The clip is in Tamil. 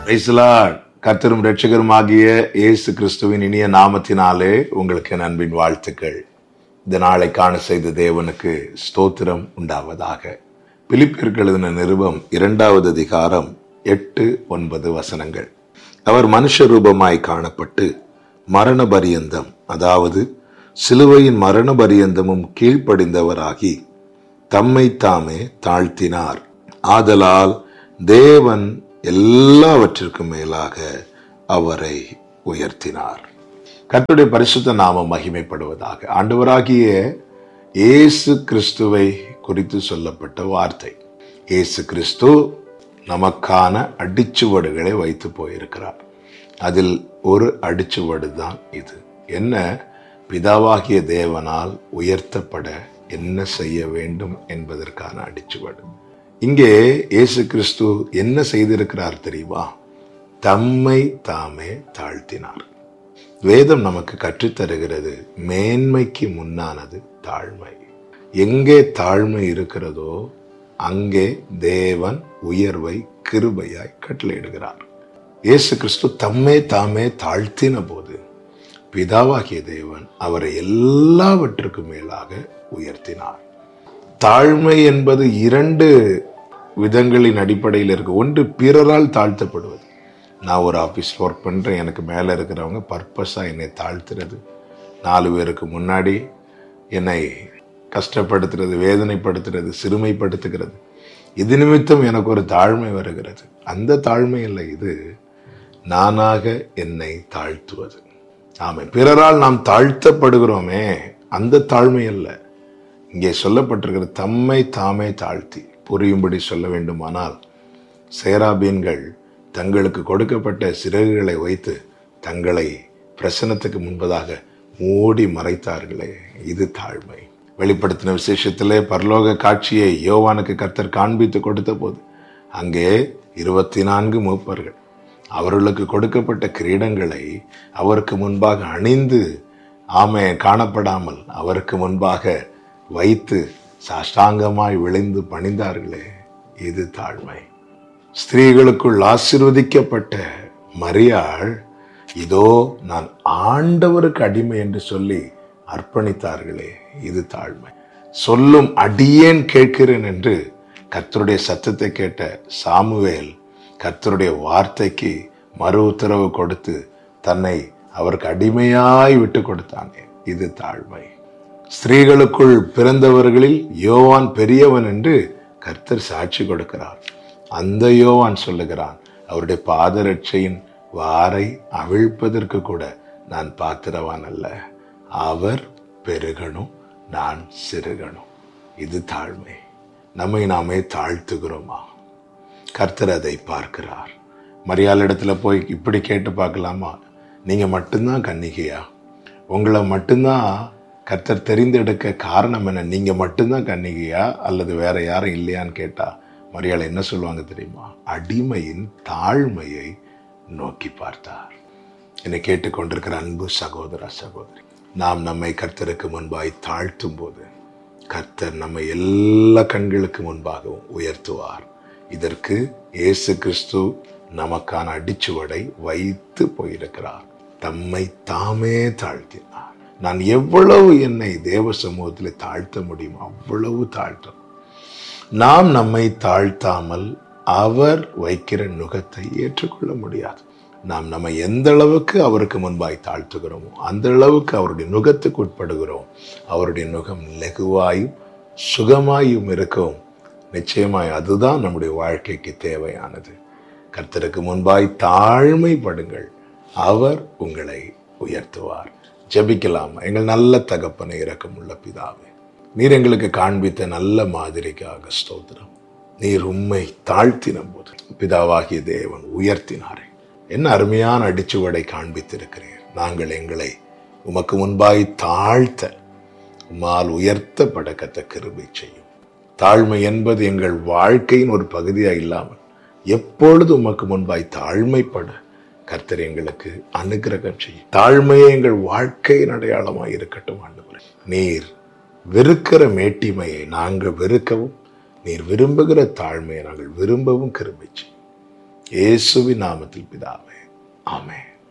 Praise the Lord. கர்த்தரும் இரட்சகருமாகிய இயேசு கிறிஸ்துவின் இனிய நாமத்தினாலே உங்களுக்கு என் அன்பின் வாழ்த்துக்கள். இந்த நாளை காண செய்த தேவனுக்கு ஸ்தோத்திரம் உண்டாவதாக. பிலிப்பியருக்கு எழுதின நிருபம் 2வது அதிகாரம் 8-9 வசனங்கள். அவர் மனுஷ ரூபமாய் காணப்பட்டு மரண பரியந்தம், அதாவது சிலுவையின் மரண பரியந்தமும் கீழ்ப்படிந்தவராகி தம்மை தாமே தாழ்த்தினார். ஆதலால் தேவன் எல்லாவற்றிற்கும் மேலாக அவரை உயர்த்தினார். கர்த்தருடைய பரிசுத்த நாமம் மகிமைப்படுவதாக. ஆண்டவராகிய இயேசு கிறிஸ்துவை குறித்து சொல்லப்பட்ட வார்த்தை. இயேசு கிறிஸ்து நமக்கான அடிச்சுவடுகளை வைத்து போயிருக்கிறார். அதில் ஒரு அடிச்சுவடு தான் இது. என்ன? பிதாவாகிய தேவனால் உயர்த்தப்பட என்ன செய்ய வேண்டும் என்பதற்கான அடிச்சுவடு. இங்கே இயேசு கிறிஸ்து என்ன செய்திருக்கிறார் தெரியுமா? தம்மை தாமே தாழ்த்தினார். வேதம் நமக்கு கற்றுத்தருகிறது, மேன்மைக்கு முன்னானது தாழ்மை. எங்கே தாழ்மை இருக்கிறதோ அங்கே தேவன் உயர்வை கிருபையாய் கட்டளையிடுகிறார். இயேசு கிறிஸ்து தம்மை தாமே தாழ்த்தின போது பிதாவாகிய தேவன் அவரை எல்லாவற்றுக்கும் மேலாக உயர்த்தினார். தாழ்மை என்பது 2 விதங்களின் அடிப்படையில் இருக்கு. ஒன்று, பிறரால் தாழ்த்தப்படுவது. நான் ஒரு ஆஃபீஸில் ஒர்க் பண்ணுறேன், எனக்கு மேலே இருக்கிறவங்க பர்பஸாக என்னை தாழ்த்துறது, 4 பேருக்கு முன்னாடி என்னை கஷ்டப்படுத்துறது, வேதனைப்படுத்துறது, சிறுமைப்படுத்துகிறது. இது நிமித்தம் எனக்கு ஒரு தாழ்மை வருகிறது. அந்த தாழ்மை இல்லை, இது நானாக என்னை தாழ்த்துவது. ஆமென். பிறரால் நாம் தாழ்த்தப்படுகிறோமே, அந்த தாழ்மை அல்ல. இங்கே சொல்லப்பட்டிருக்கிற தம்மை தாமே தாழ்த்தி. புரியும்படி சொல்ல வேண்டுமானால், சேராபீன்கள் தங்களுக்கு கொடுக்கப்பட்ட சிறகுகளை வைத்து தங்களை பிரசன்னத்துக்கு முன்பதாக மூடி மறைத்தார்களே, இது தாழ்மை. வெளிப்படுத்தின விசேஷத்திலே பரலோக காட்சியை யோவானுக்கு கர்த்தர் காண்பித்து கொடுத்த போது அங்கே 24 மூப்பர்கள் அவர்களுக்கு கொடுக்கப்பட்ட கிரீடங்களை அவருக்கு முன்பாக அணிந்து காணப்படாமல் அவருக்கு முன்பாக வைத்து சாஷ்டாங்கமாய் விளைந்து பணிந்தார்களே, இது தாழ்மை. ஸ்திரீகளுக்குள் ஆசீர்வதிக்கப்பட்ட மரியாள், இதோ நான் ஆண்டவருக்கு அடிமை என்று சொல்லி அர்ப்பணித்தார்களே, இது தாழ்மை. சொல்லும் அடியேன் கேட்கிறேன் என்று கர்த்தருடைய சத்தத்தை கேட்ட சாமுவேல் கர்த்தருடைய வார்த்தைக்கு மறு உத்தரவு கொடுத்து தன்னை அவருக்கு அடிமையாய் விட்டு கொடுத்தானே, இது தாழ்மை. ஸ்திரீகளுக்குள் பிறந்தவர்களில் யோவான் பெரியவன் என்று கர்த்தர் சாட்சி கொடுக்கிறார். அந்த யோவான் சொல்லுகிறான், அவருடைய பாதரட்சையின் வாரை அவிழ்ப்பதற்கு கூட நான் பாத்திரவான் அல்ல, அவர் பெருகணும், நான் சிறுகணும். இது தாழ்மை. நம்மை நாமே தாழ்த்துகிறோமா? கர்த்தர் அதை பார்க்கிறார். மரியாள் இடத்துல போய் இப்படி கேட்டு பார்க்கலாமா? நீங்க மட்டும்தான் கன்னிகையா? உங்களை மட்டும்தான் கர்த்தர் தெரிந்தெடுக்க காரணம் என்ன? நீங்க மட்டும்தான் கன்னிகையா அல்லது வேற யாரும் இல்லையான்னு கேட்டா மரியாள் என்ன சொல்லுவாங்க தெரியுமா? அடிமையின் தாழ்மையை நோக்கி பார்த்தார். என்னை கேட்டுக்கொண்டிருக்கிற அன்பு சகோதர சகோதரி, நாம் நம்மை கர்த்தருக்கு முன்பாய் தாழ்த்தும் போது கர்த்தர் நம்மை எல்லா கண்களுக்கு முன்பாகவும் உயர்த்துவார். இதற்கு இயேசு கிறிஸ்து நமக்கான அடிச்சுவடை வைத்து போயிருக்கிறார். தம்மை தாமே தாழ்த்தினார். நான் எவ்வளவு என்னை தேவ சமூகத்தில் தாழ்த்த முடியுமோ அவ்வளவு தாழ்த்தும். நாம் நம்மை தாழ்த்தாமல் அவர் வைக்கிற நுகத்தை ஏற்றுக்கொள்ள முடியாது. நாம் நம்மை எந்த அளவுக்கு அவருக்கு முன்பாய் தாழ்த்துகிறோமோ அந்த அளவுக்கு அவருடைய நுகத்துக்கு உட்படுகிறோம். அவருடைய நுகம் லகுவாயும் சுகமாயும் இருக்கும். நிச்சயமாய் அதுதான் நம்முடைய வாழ்க்கைக்கு தேவையானது. கர்த்தருக்கு முன்பாய் தாழ்மைப்படுங்கள், அவர் உங்களை உயர்த்துவார். ஜெபிக்கலாம். எங்கள் நல்ல தகப்பனை, இரக்கமுள்ள பிதாவே, நீர் எங்களுக்கு காண்பித்த நல்ல மாதிரிக்காக ஸ்தோத்திரம். நீர் உம்மை தாழ்த்தின போது பிதாவாகிய தேவன் உயர்த்தினாரே, என்ன அருமையான அடிச்சுவடை காண்பித்திருக்கிறீர். நாங்கள் எங்களை உமக்கு முன்பாய் தாழ்த்த, உம்மால் உயர்த்தப்பட கர்த்தர் கிருபை செய்யும். தாழ்மை என்பது எங்கள் வாழ்க்கையின் ஒரு பகுதியா இல்லாமல் எப்பொழுது உமக்கு முன்பாய் தாழ்மைப்பட கர்த்தர் எங்களுக்கு அனுக்கிரகம் செய்யும். தாழ்மையே எங்கள் வாழ்க்கையின் அடையாளமாய் இருக்கட்டும் ஆண்டவரே. நீர் வெறுக்கிற மேட்டிமையை நாங்கள் வெறுக்கவும், நீர் விரும்புகிற தாழ்மையை நாங்கள் விரும்பவும் கிருபை செய்யும். இயேசுவின் நாமத்தில் பிதாவே, ஆமென்.